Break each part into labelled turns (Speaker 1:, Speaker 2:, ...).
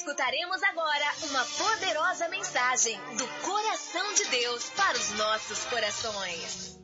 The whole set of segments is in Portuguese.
Speaker 1: Escutaremos agora uma poderosa mensagem do coração de Deus para os nossos corações.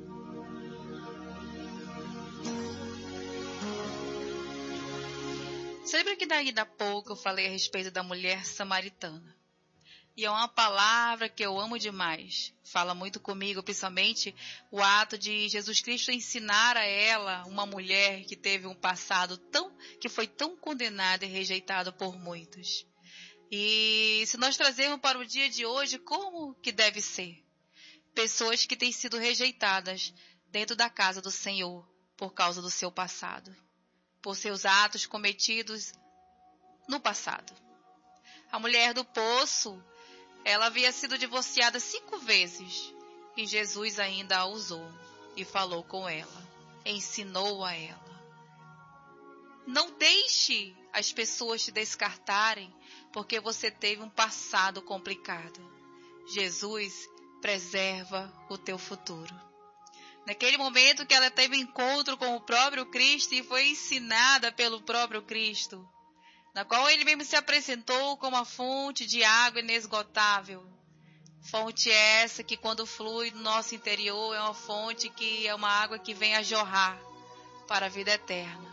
Speaker 2: Você lembra que ainda há pouco eu falei a respeito da mulher samaritana? E é uma palavra que eu amo demais. Fala muito comigo, principalmente o ato de Jesus Cristo ensinar a ela, uma mulher que teve um passado que foi tão condenada e rejeitada por muitos. E se nós trazermos para o dia de hoje, como que deve ser? Pessoas que têm sido rejeitadas dentro da casa do Senhor por causa do seu passado, por seus atos cometidos no passado. A mulher do poço, ela havia sido divorciada 5 vezes e Jesus ainda a usou e falou com ela, ensinou a ela. Não deixe as pessoas te descartarem porque você teve um passado complicado. Jesus preserva o teu futuro. Naquele momento que ela teve encontro com o próprio Cristo e foi ensinada pelo próprio Cristo, na qual ele mesmo se apresentou como a fonte de água inesgotável. Fonte essa que quando flui no nosso interior é uma fonte que é uma água que vem a jorrar para a vida eterna.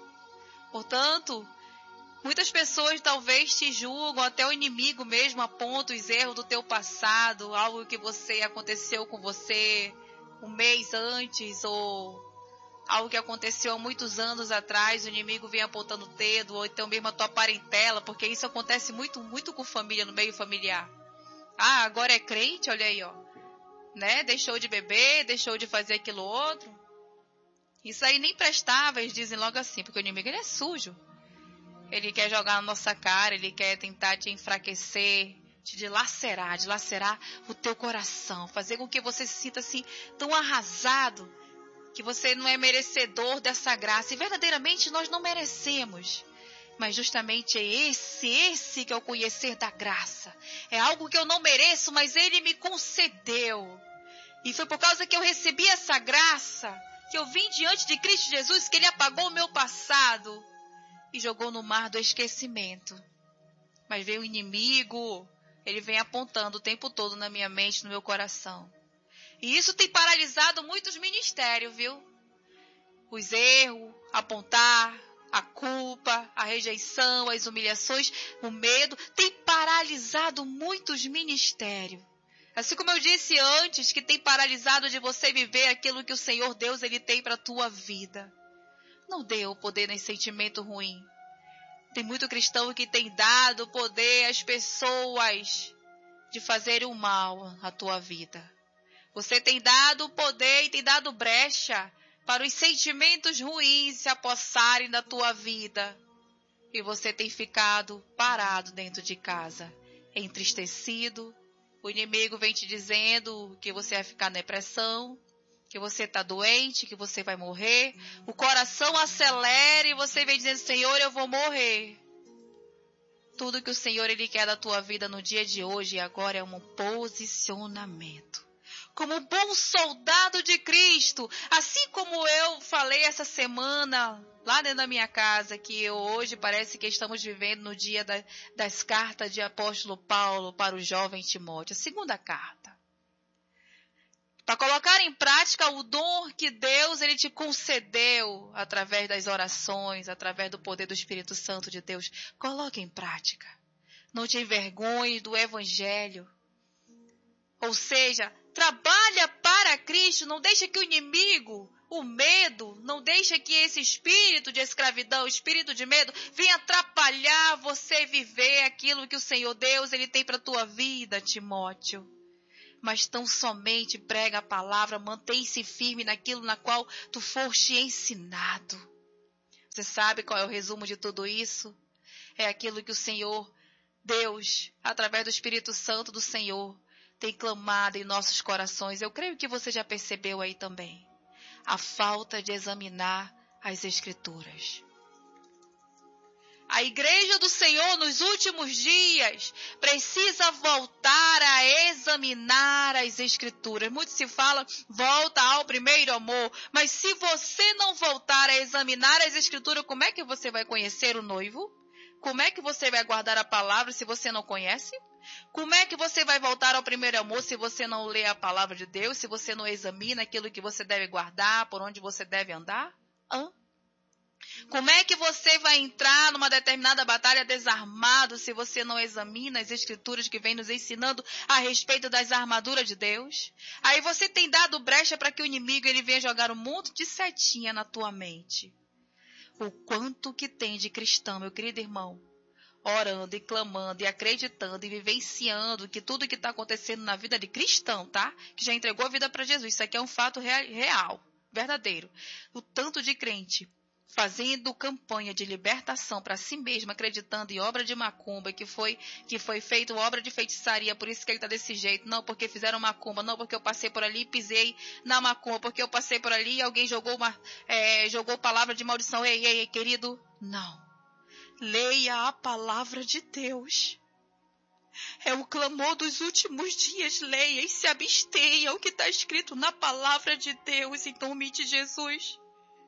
Speaker 2: Portanto, muitas pessoas talvez te julgam, até o inimigo mesmo aponta os erros do teu passado, algo que aconteceu com você um mês antes ou algo que aconteceu há muitos anos atrás, o inimigo vem apontando o dedo, ou então mesmo a tua parentela, porque isso acontece muito, muito com família, no meio familiar. Ah, agora é crente, olha aí, ó. Né? Deixou de beber, deixou de fazer aquilo outro. Isso aí nem prestava, eles dizem logo assim, porque o inimigo ele é sujo. Ele quer jogar na nossa cara, ele quer tentar te enfraquecer, te dilacerar o teu coração, fazer com que você se sinta assim, tão arrasado, que você não é merecedor dessa graça. E verdadeiramente nós não merecemos. Mas justamente é esse que é o conhecer da graça. É algo que eu não mereço, mas Ele me concedeu. E foi por causa que eu recebi essa graça, que eu vim diante de Cristo Jesus, que Ele apagou o meu passado e jogou no mar do esquecimento. Mas veio o inimigo, ele vem apontando o tempo todo na minha mente, no meu coração. E isso tem paralisado muitos ministérios, viu? Os erros, apontar, a culpa, a rejeição, as humilhações, o medo, tem paralisado muitos ministérios. Assim como eu disse antes, que tem paralisado de você viver aquilo que o Senhor Deus ele tem para a tua vida. Não dê o poder nesse sentimento ruim. Tem muito cristão que tem dado poder às pessoas de fazerem o mal à tua vida. Você tem dado poder e tem dado brecha para os sentimentos ruins se apossarem da tua vida. E você tem ficado parado dentro de casa, entristecido. O inimigo vem te dizendo que você vai ficar na depressão, que você está doente, que você vai morrer. O coração acelera e você vem dizendo, Senhor, eu vou morrer. Tudo que o Senhor ele quer da tua vida no dia de hoje e agora é um posicionamento. Como bom soldado de Cristo, assim como eu falei essa semana lá dentro da minha casa, que hoje parece que estamos vivendo no dia das cartas de apóstolo Paulo para o jovem Timóteo, a segunda carta. Para colocar em prática o dom que Deus ele te concedeu através das orações, através do poder do Espírito Santo de Deus, coloque em prática. Não te envergonhe do Evangelho. Ou seja, trabalha para Cristo, não deixa que o inimigo, o medo, não deixa que esse espírito de escravidão, espírito de medo, venha atrapalhar você viver aquilo que o Senhor Deus ele tem para a tua vida, Timóteo. Mas tão somente prega a palavra, mantém-se firme naquilo na qual tu foste ensinado. Você sabe qual é o resumo de tudo isso? É aquilo que o Senhor Deus, através do Espírito Santo do Senhor, tem clamado em nossos corações. Eu creio que você já percebeu aí também. A falta de examinar as Escrituras. A igreja do Senhor nos últimos dias precisa voltar a examinar as Escrituras. Muito se fala, volta ao primeiro amor. Mas se você não voltar a examinar as Escrituras, como é que você vai conhecer o noivo? Como é que você vai guardar a palavra se você não conhece? Como é que você vai voltar ao primeiro amor se você não lê a palavra de Deus, se você não examina aquilo que você deve guardar, por onde você deve andar? Como é que você vai entrar numa determinada batalha desarmado se você não examina as escrituras que vem nos ensinando a respeito das armaduras de Deus? Aí você tem dado brecha para que o inimigo ele venha jogar um monte de setinha na tua mente. O quanto que tem de cristão, meu querido irmão, orando e clamando e acreditando e vivenciando que tudo que está acontecendo na vida de cristão, tá? Que já entregou a vida para Jesus. Isso aqui é um fato real, verdadeiro. O tanto de crente fazendo campanha de libertação para si mesmo, acreditando em obra de macumba, que foi feita obra de feitiçaria, por isso que ele está desse jeito. Não porque fizeram macumba, não porque eu passei por ali e pisei na macumba, porque eu passei por ali e alguém jogou palavra de maldição. Ei, querido, não. Leia a palavra de Deus. É o clamor dos últimos dias. Leia e se abstenha o que está escrito na palavra de Deus, em nome de Jesus.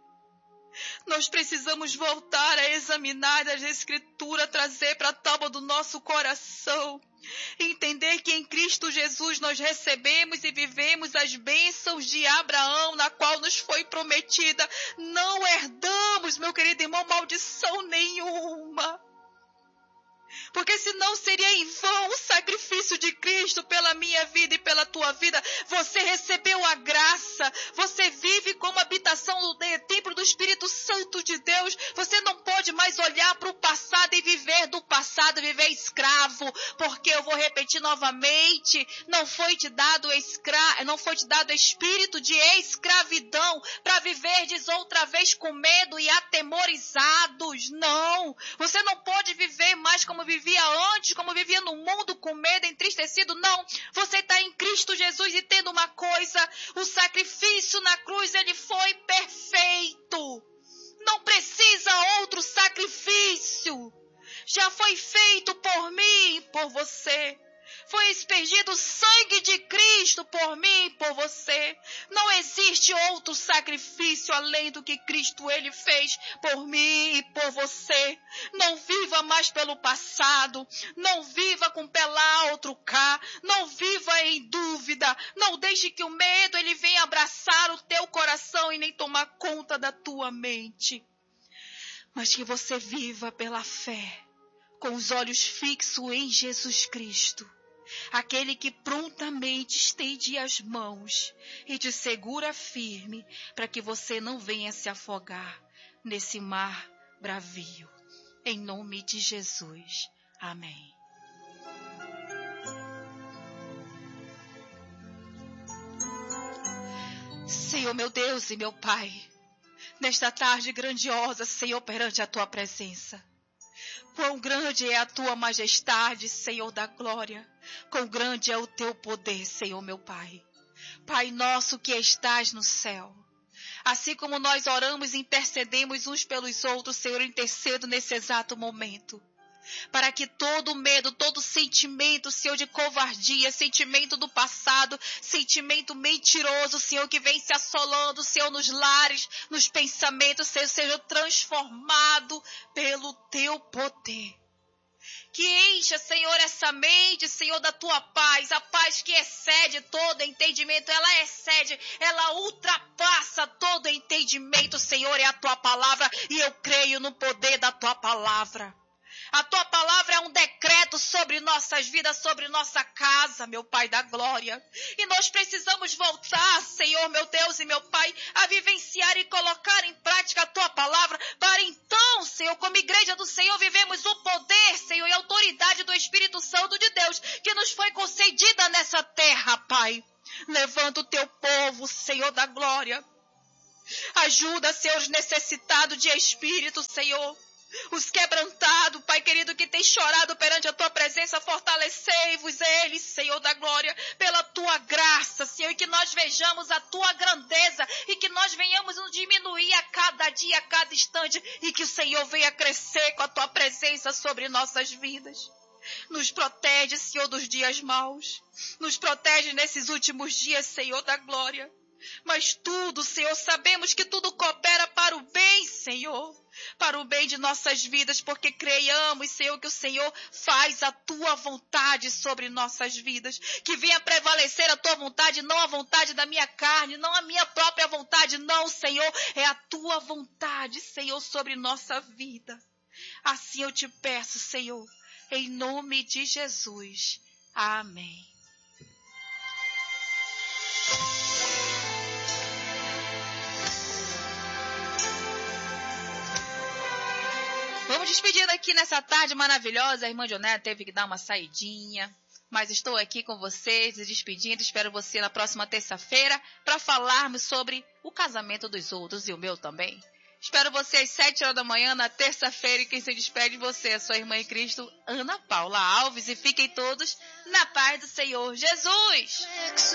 Speaker 2: Nós precisamos voltar a examinar as Escrituras, trazer para a tábua do nosso coração. Entender que em Cristo Jesus nós recebemos e vivemos as bênçãos de Abraão, na qual nos foi prometida. Não herdamos, meu querido irmão, maldição nenhuma. Porque senão seria em vão o sacrifício de Cristo pela minha vida e pela tua vida. Você recebeu a graça. Você vive como habitação do templo do Espírito Santo de Deus. Você não pode mais olhar para o passado e viver do passado, viver escravo. Porque eu vou repetir novamente, não foi te dado espírito de escravidão para viverdes outra vez com medo e atemorizados. Não. Você não pode viver mais como vivia antes, como vivia no mundo com medo, entristecido. Não, você está em Cristo Jesus. E tendo uma coisa, o sacrifício na cruz, ele foi perfeito. Não precisa outro sacrifício. Já foi feito por mim e por você. Foi expendido o sangue de Cristo por mim e por você. Não existe outro sacrifício além do que Cristo ele fez por mim e por você. Não viva mais pelo passado. Não viva com pé lá, outro cá. Não viva em dúvida. Não deixe que o medo ele venha abraçar o teu coração e nem tomar conta da tua mente. Mas que você viva pela fé, com os olhos fixos em Jesus Cristo. Aquele que prontamente estende as mãos e te segura firme para que você não venha se afogar nesse mar bravio. Em nome de Jesus. Amém. Senhor, meu Deus e meu Pai, nesta tarde grandiosa, Senhor, perante a tua presença. Quão grande é a tua majestade, Senhor da glória. Quão grande é o teu poder, Senhor meu Pai. Pai nosso que estás no céu. Assim como nós oramos e intercedemos uns pelos outros, Senhor, eu intercedo nesse exato momento. Para que todo medo, todo sentimento, Senhor, de covardia, sentimento do passado, sentimento mentiroso, Senhor, que vem se assolando, Senhor, nos lares, nos pensamentos, Senhor, seja transformado pelo teu poder. Que encha, Senhor, essa mente, Senhor, da tua paz, a paz que excede todo entendimento, ela ultrapassa todo entendimento, Senhor, é a tua palavra, e eu creio no poder da tua palavra. A tua palavra é um decreto sobre nossas vidas, sobre nossa casa, meu Pai da glória. E nós precisamos voltar, Senhor, meu Deus e meu Pai, a vivenciar e colocar em prática a tua palavra, para então, Senhor, como igreja do Senhor, vivemos o poder, Senhor, e a autoridade do Espírito Santo de Deus, que nos foi concedida nessa terra, Pai. Levanta o teu povo, Senhor da glória. Ajuda, Senhor, os necessitados de espírito, Senhor. Os quebrantados, Pai querido, que tem chorado perante a tua presença, fortalecei-vos eles, Senhor da glória, pela tua graça, Senhor, e que nós vejamos a tua grandeza e que nós venhamos nos diminuir a cada dia, a cada instante, e que o Senhor venha crescer com a tua presença sobre nossas vidas. Nos protege, Senhor, dos dias maus. Nos protege nesses últimos dias, Senhor da glória. Mas tudo, Senhor, sabemos que tudo coopera para o bem, Senhor. para o bem de nossas vidas, porque creiamos, Senhor, que o Senhor faz a tua vontade sobre nossas vidas. Que venha prevalecer a tua vontade, não a vontade da minha carne, não a minha própria vontade, não, Senhor, é a tua vontade, Senhor, sobre nossa vida. Assim eu te peço, Senhor, em nome de Jesus. Amém. Vamos despedindo aqui nessa tarde maravilhosa. A irmã Jonete teve que dar uma saidinha, mas estou aqui com vocês, despedindo. Espero você na próxima terça-feira para falarmos sobre o casamento dos outros e o meu também. Espero você às 7 horas da manhã na terça-feira, e quem se despede de você é sua irmã em Cristo, Ana Paula Alves, e fiquem todos na paz do Senhor Jesus.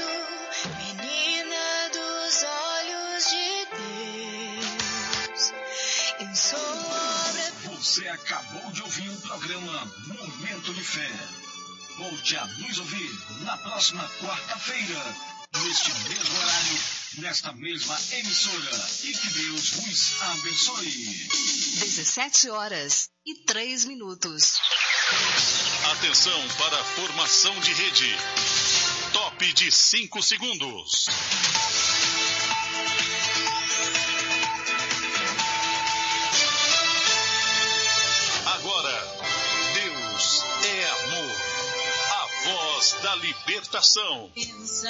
Speaker 1: Menina dos olhos de Deus, eu sou obra.
Speaker 3: Você acabou de ouvir o programa Momento de Fé. Volte a nos ouvir na próxima quarta-feira, neste mesmo horário, nesta mesma emissora, e que Deus vos abençoe.
Speaker 4: 17h03.
Speaker 5: Atenção para a formação de rede. Top de 5 segundos. Agora, Deus é amor. A voz da libertação.